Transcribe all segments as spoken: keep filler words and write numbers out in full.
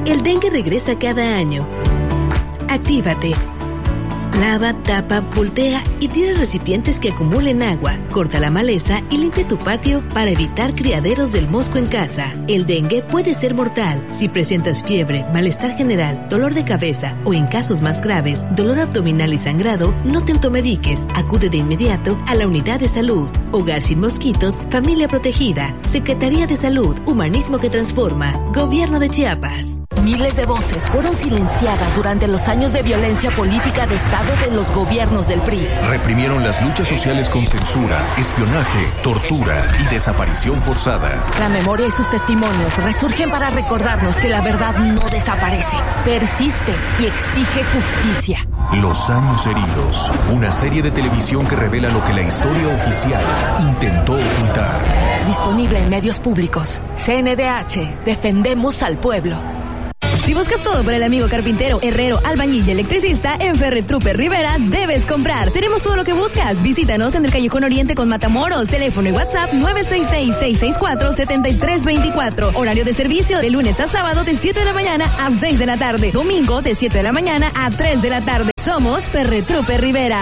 El dengue regresa cada año. Actívate. Lava, tapa, voltea y tira recipientes que acumulen agua. Corta la maleza y limpia tu patio para evitar criaderos del mosco en casa. El dengue puede ser mortal. Si presentas fiebre, malestar general, dolor de cabeza o en casos más graves, dolor abdominal y sangrado, no te automediques. Acude de inmediato a la unidad de salud. Hogar sin mosquitos, familia protegida. Secretaría de Salud, humanismo que transforma. Gobierno de Chiapas. Miles de voces fueron silenciadas durante los años de violencia política de Estado de los gobiernos del P R I. Reprimieron las luchas sociales con censura, espionaje, tortura y desaparición forzada. La memoria y sus testimonios resurgen para recordarnos que la verdad no desaparece, persiste y exige justicia. Los años heridos, una serie de televisión que revela lo que la historia oficial intentó ocultar. Disponible en medios públicos. C N D H, defendemos al pueblo. Si buscas todo para el amigo carpintero, herrero, albañil y electricista, en Ferretruper Rivera debes comprar. Tenemos todo lo que buscas. Visítanos en el Callejón Oriente con Matamoros. Teléfono y WhatsApp nueve seis seis, seis seis cuatro, siete tres dos cuatro. Horario de servicio de lunes a sábado de siete de la mañana a seis de la tarde. Domingo de siete de la mañana a tres de la tarde. Somos Ferretruper Rivera.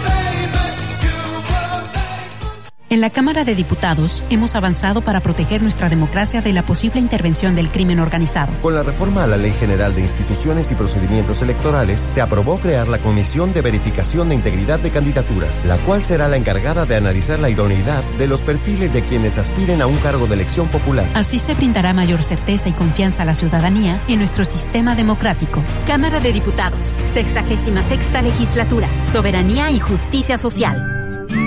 En la Cámara de Diputados hemos avanzado para proteger nuestra democracia de la posible intervención del crimen organizado. Con la reforma a la Ley General de Instituciones y Procedimientos Electorales, se aprobó crear la Comisión de Verificación de Integridad de Candidaturas, la cual será la encargada de analizar la idoneidad de los perfiles de quienes aspiren a un cargo de elección popular. Así se brindará mayor certeza y confianza a la ciudadanía en nuestro sistema democrático. Cámara de Diputados, sexagésima sexta legislatura, soberanía y justicia social.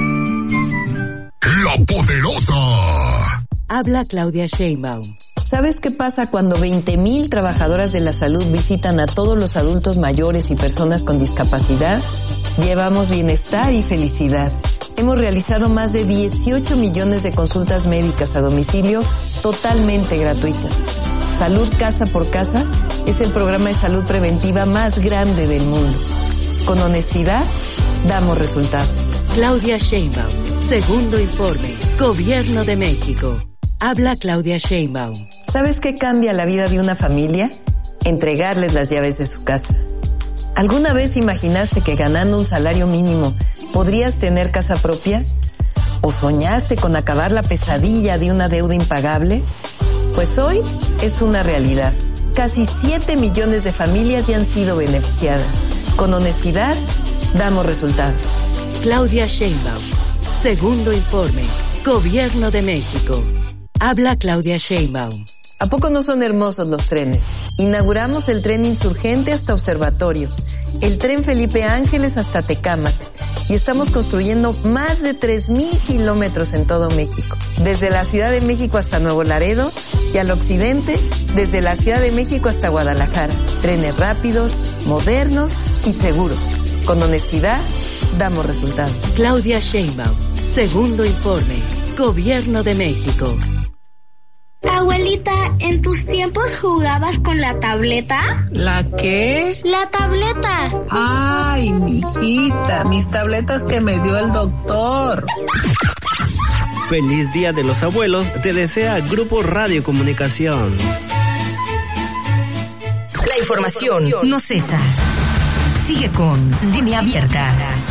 La Poderosa. Habla Claudia Sheinbaum. ¿Sabes qué pasa cuando veinte mil trabajadoras de la salud visitan a todos los adultos mayores y personas con discapacidad? Llevamos bienestar y felicidad. Hemos realizado más de dieciocho millones de consultas médicas a domicilio totalmente gratuitas. Salud Casa por Casa es el programa de salud preventiva más grande del mundo. Con honestidad, damos resultados. Claudia Sheinbaum. Segundo informe. Gobierno de México. Habla Claudia Sheinbaum. ¿Sabes qué cambia la vida de una familia? Entregarles las llaves de su casa. ¿Alguna vez imaginaste que ganando un salario mínimo podrías tener casa propia? ¿O soñaste con acabar la pesadilla de una deuda impagable? Pues hoy es una realidad. Casi siete millones de familias ya han sido beneficiadas. Con honestidad, damos resultados. Claudia Sheinbaum. Segundo informe. Gobierno de México. Habla Claudia Sheinbaum. ¿A poco no son hermosos los trenes? Inauguramos el tren Insurgente hasta Observatorio, el tren Felipe Ángeles hasta Tecámac, y estamos construyendo más de tres mil kilómetros en todo México. Desde la Ciudad de México hasta Nuevo Laredo y al occidente, desde la Ciudad de México hasta Guadalajara. Trenes rápidos, modernos y seguros. Con honestidad, damos resultados. Claudia Sheinbaum. Segundo informe. Gobierno de México. Abuelita, ¿en tus tiempos jugabas con la tableta? ¿La qué? La tableta. Ay, mijita, mis tabletas que me dio el doctor. Feliz Día de los Abuelos te desea Grupo Radio Comunicación. La información no cesa. Sigue con Línea Abierta.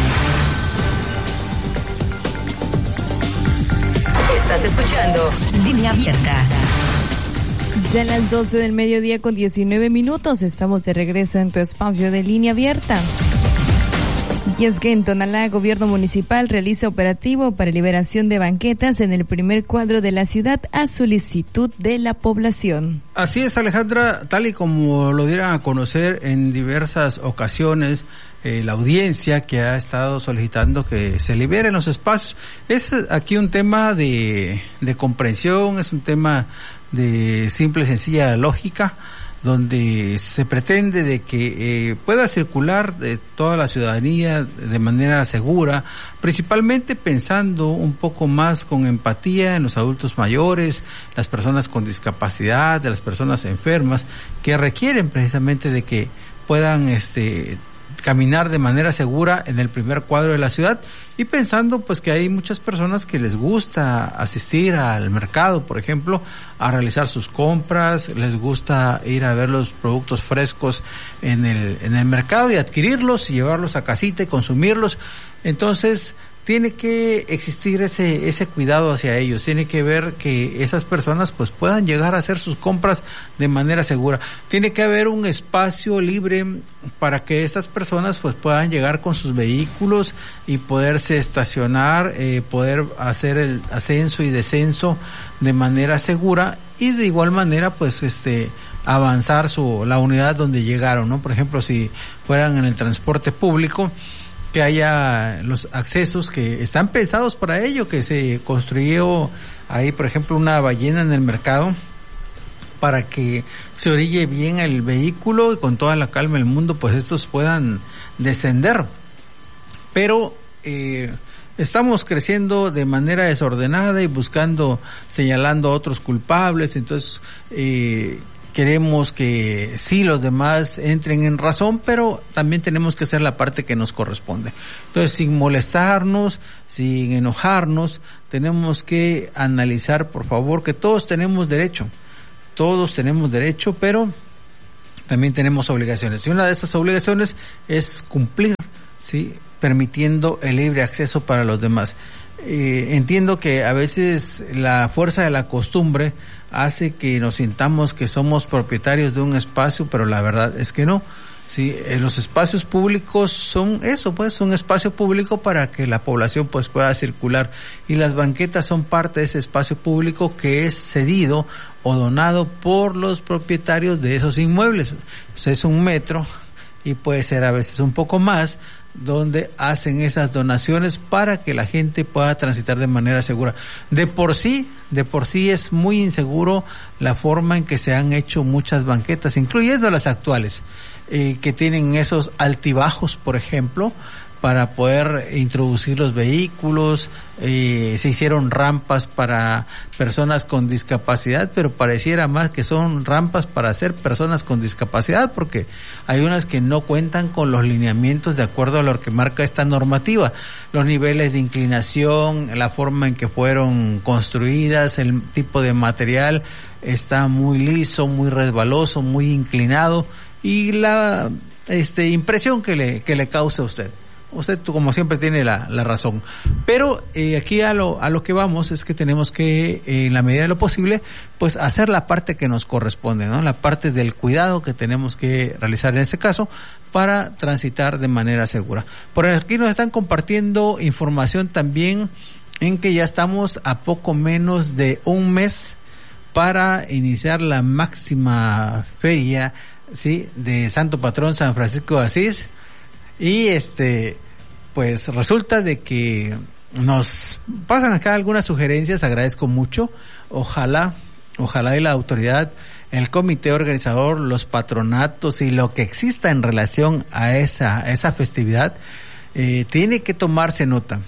Estás escuchando Línea Abierta. Ya a las doce del mediodía con diecinueve minutos estamos de regreso en tu espacio de Línea Abierta. Y es que en Tonalá, gobierno municipal realiza operativo para liberación de banquetas en el primer cuadro de la ciudad a solicitud de la población. Así es, Alejandra, tal y como lo dieron a conocer en diversas ocasiones, eh, la audiencia que ha estado solicitando que se liberen los espacios. Es aquí un tema de, de comprensión, es un tema de simple y sencilla lógica, donde se pretende de que eh, pueda circular de toda la ciudadanía de manera segura, principalmente pensando un poco más con empatía en los adultos mayores, las personas con discapacidad, de las personas enfermas, que requieren precisamente de que puedan este caminar de manera segura en el primer cuadro de la ciudad, y pensando pues que hay muchas personas que les gusta asistir al mercado, por ejemplo, a realizar sus compras, les gusta ir a ver los productos frescos en el en el mercado y adquirirlos y llevarlos a casita y consumirlos. Entonces tiene que existir ese ese cuidado hacia ellos, tiene que ver que esas personas pues puedan llegar a hacer sus compras de manera segura. Tiene que haber un espacio libre para que estas personas pues puedan llegar con sus vehículos y poderse estacionar, eh, poder hacer el ascenso y descenso de manera segura, y de igual manera pues este avanzar su la unidad donde llegaron, ¿no? Por ejemplo, si fueran en el transporte público, que haya los accesos que están pensados para ello, que se construyó ahí, por ejemplo, una ballena en el mercado para que se orille bien el vehículo y con toda la calma del mundo pues estos puedan descender. Pero eh, estamos creciendo de manera desordenada y buscando, señalando a otros culpables, entonces eh, queremos que sí los demás entren en razón, pero también tenemos que hacer la parte que nos corresponde. Entonces, sin molestarnos, sin enojarnos, tenemos que analizar, por favor, que todos tenemos derecho. Todos tenemos derecho, pero también tenemos obligaciones. Y una de esas obligaciones es cumplir, ¿sí?, permitiendo el libre acceso para los demás. Eh, entiendo que a veces la fuerza de la costumbre hace que nos sintamos que somos propietarios de un espacio, pero la verdad es que no. Sí, eh, los espacios públicos son eso, pues, son espacio público para que la población pues pueda circular, y las banquetas son parte de ese espacio público que es cedido o donado por los propietarios de esos inmuebles. Pues es un metro y puede ser a veces un poco más, donde hacen esas donaciones para que la gente pueda transitar de manera segura. De por sí, de por sí es muy inseguro la forma en que se han hecho muchas banquetas, incluyendo las actuales, eh, que tienen esos altibajos, por ejemplo, para poder introducir los vehículos. Eh, se hicieron rampas para personas con discapacidad, pero pareciera más que son rampas para hacer personas con discapacidad, porque hay unas que no cuentan con los lineamientos de acuerdo a lo que marca esta normativa, los niveles de inclinación, la forma en que fueron construidas, el tipo de material está muy liso, muy resbaloso, muy inclinado, y la este impresión que le que le causa a usted. Usted, como siempre, tiene la, la razón. Pero eh, aquí a lo a lo que vamos es que tenemos que, eh, en la medida de lo posible, pues hacer la parte que nos corresponde, ¿no? La parte del cuidado que tenemos que realizar en este caso para transitar de manera segura. Por aquí nos están compartiendo información también en que ya estamos a poco menos de un mes para iniciar la máxima feria, sí, de Santo Patrón San Francisco de Asís. Y este, pues resulta de que nos pasan acá algunas sugerencias, agradezco mucho. Ojalá, ojalá y la autoridad, el comité organizador, los patronatos y lo que exista en relación a esa, a esa festividad, eh, tiene que tomarse nota.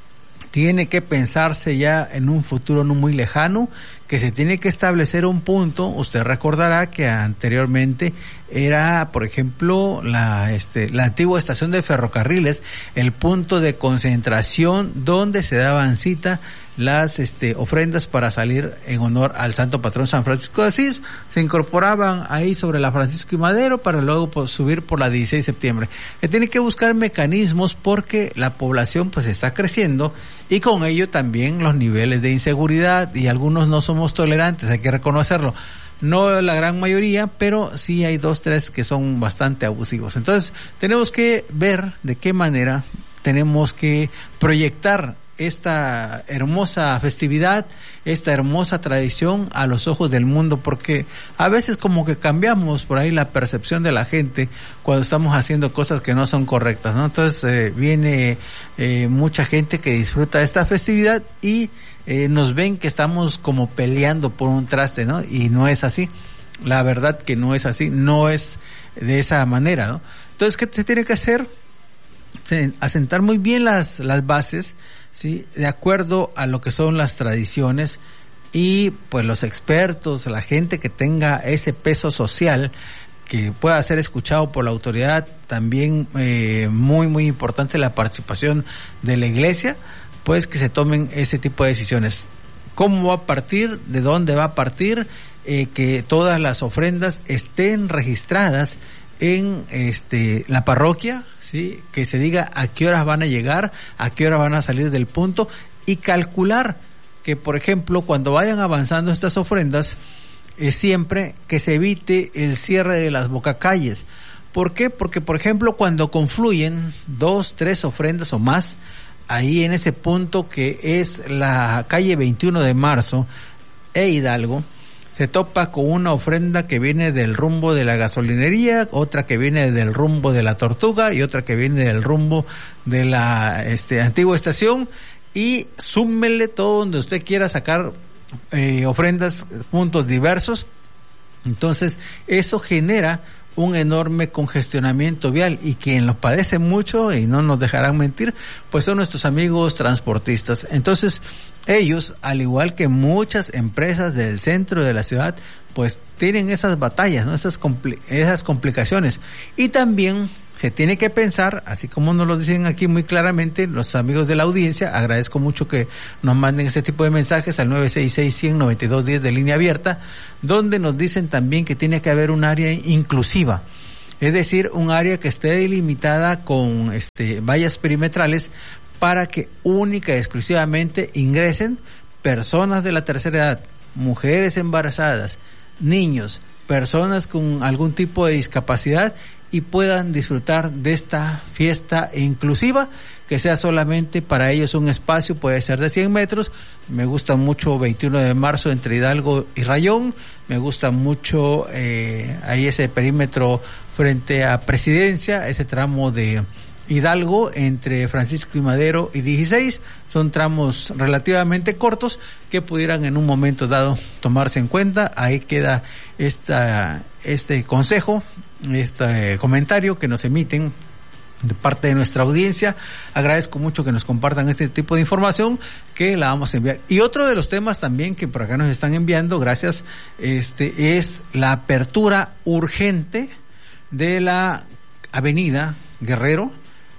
Tiene que pensarse ya en un futuro no muy lejano, que se tiene que establecer un punto. Usted recordará que anteriormente era, por ejemplo, la este la antigua estación de ferrocarriles, el punto de concentración donde se daban cita las este ofrendas para salir en honor al Santo Patrón San Francisco de Asís. Se incorporaban ahí sobre la Francisco y Madero para luego pues, subir por la dieciséis de septiembre. Se tiene que buscar mecanismos porque la población pues está creciendo, y con ello también los niveles de inseguridad, y algunos no somos tolerantes, hay que reconocerlo. No la gran mayoría, pero sí hay dos, tres que son bastante abusivos. Entonces, tenemos que ver de qué manera tenemos que proyectar esta hermosa festividad, esta hermosa tradición a los ojos del mundo, porque a veces como que cambiamos por ahí la percepción de la gente cuando estamos haciendo cosas que no son correctas, ¿no? Entonces eh, viene eh, mucha gente que disfruta de esta festividad y eh, nos ven que estamos como peleando por un traste, ¿no? Y no es así. La verdad que no es así, no es de esa manera, ¿no? Entonces, ¿qué se tiene que hacer? Asentar muy bien las las bases, sí, de acuerdo a lo que son las tradiciones, y pues los expertos, la gente que tenga ese peso social, que pueda ser escuchado por la autoridad. También eh, muy muy importante la participación de la iglesia, pues que se tomen ese tipo de decisiones. ¿Cómo va a partir? ¿De dónde va a partir? Eh, que todas las ofrendas estén registradas en este la parroquia, sí, que se diga a qué horas van a llegar, a qué horas van a salir del punto, y calcular que, por ejemplo, cuando vayan avanzando estas ofrendas, es siempre que se evite el cierre de las bocacalles. ¿Por qué? Porque, por ejemplo, cuando confluyen dos, tres ofrendas o más, ahí en ese punto que es la calle veintiuno de marzo e Hidalgo, se topa con una ofrenda que viene del rumbo de la gasolinería, otra que viene del rumbo de la Tortuga y otra que viene del rumbo de la este antigua estación, y súmele todo donde usted quiera sacar eh, ofrendas, puntos diversos. Entonces eso genera un enorme congestionamiento vial, y quien lo padece mucho, y no nos dejarán mentir, pues son nuestros amigos transportistas. Entonces ellos, al igual que muchas empresas del centro de la ciudad, pues tienen esas batallas, ¿no? Esas compli- esas complicaciones. Y también se tiene que pensar, así como nos lo dicen aquí muy claramente los amigos de la audiencia. Agradezco mucho que nos manden ese tipo de mensajes al nueve seis seis, cien, noventa y dos diez de línea abierta, donde nos dicen también que tiene que haber un área inclusiva, es decir, un área que esté delimitada con este vallas perimetrales para que única y exclusivamente ingresen personas de la tercera edad, mujeres embarazadas, niños, personas con algún tipo de discapacidad, y puedan disfrutar de esta fiesta inclusiva, que sea solamente para ellos un espacio, puede ser de cien metros. Me gusta mucho veintiuno de marzo entre Hidalgo y Rayón, me gusta mucho eh, ahí ese perímetro frente a Presidencia, ese tramo de Hidalgo entre Francisco y Madero y dieciséis, son tramos relativamente cortos que pudieran en un momento dado tomarse en cuenta. Ahí queda esta este consejo, este comentario que nos emiten de parte de nuestra audiencia. Agradezco mucho que nos compartan este tipo de información, que la vamos a enviar. Y otro de los temas también que por acá nos están enviando, gracias, este es la apertura urgente de la avenida Guerrero,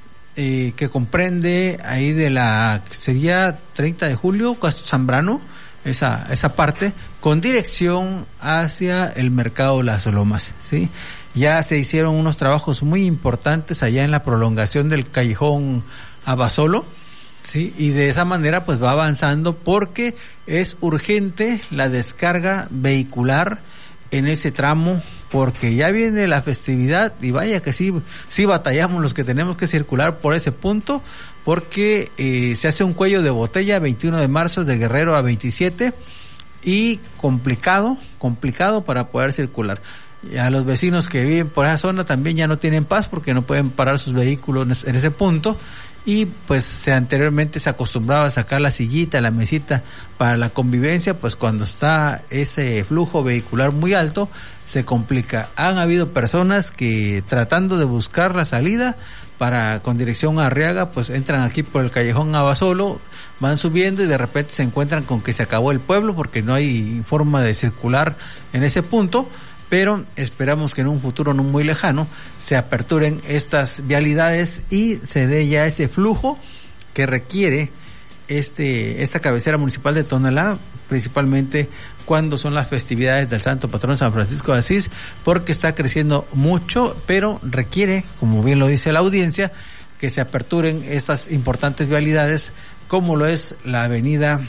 Eh, que comprende ahí de la, sería treinta de julio, Castro Zambrano, esa, esa parte, con dirección hacia el mercado Las Lomas, ¿sí? Ya se hicieron unos trabajos muy importantes allá en la prolongación del callejón Abasolo, ¿sí? Y de esa manera pues va avanzando, porque es urgente la descarga vehicular en ese tramo, porque ya viene la festividad, y vaya que sí, sí batallamos los que tenemos que circular por ese punto, porque eh, se hace un cuello de botella veintiuno de marzo de Guerrero a veintisiete, y complicado, complicado para poder circular. Y a los vecinos que viven por esa zona también ya no tienen paz, porque no pueden parar sus vehículos en ese punto, y pues se anteriormente se acostumbraba a sacar la sillita, la mesita para la convivencia, pues cuando está ese flujo vehicular muy alto se complica. Han habido personas que, tratando de buscar la salida para con dirección a Arriaga, pues entran aquí por el callejón Abasolo, van subiendo y de repente se encuentran con que se acabó el pueblo porque no hay forma de circular en ese punto. Pero esperamos que en un futuro no muy lejano se aperturen estas vialidades y se dé ya ese flujo que requiere este esta cabecera municipal de Tonalá, principalmente cuando son las festividades del Santo Patrón San Francisco de Asís, porque está creciendo mucho, pero requiere, como bien lo dice la audiencia, que se aperturen estas importantes vialidades, como lo es la avenida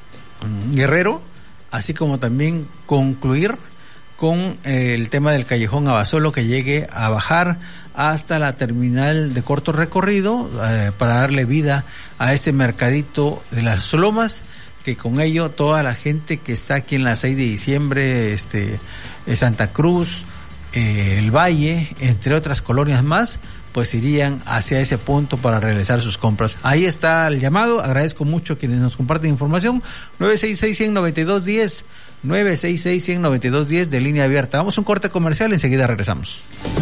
Guerrero, así como también concluir con eh, el tema del callejón Abasolo, que llegue a bajar hasta la terminal de corto recorrido, eh, para darle vida a este mercadito de Las Lomas, que con ello toda la gente que está aquí en la seis de diciembre, este, eh, Santa Cruz, eh, el Valle, entre otras colonias más, pues irían hacia ese punto para realizar sus compras. Ahí está el llamado. Agradezco mucho a quienes nos comparten información. nueve seis seis, cien, noventa y dos diez, nueve seis seis, cien, noventa y dos diez de línea abierta. Vamos a un corte comercial, enseguida regresamos.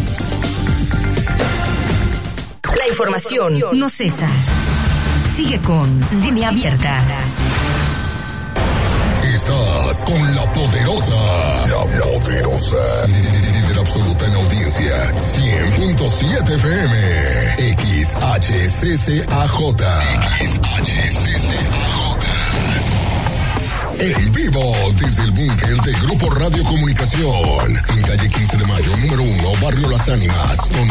La información no cesa. Sigue con Línea Abierta. Estás con la poderosa. La poderosa. Líder absoluta en audiencia. cien punto siete F M. X H C C A J. X H C C A J. En vivo desde el búnker de Grupo Radio Comunicación. En calle quince de mayo, número uno, Barrio Las Ánimas. Con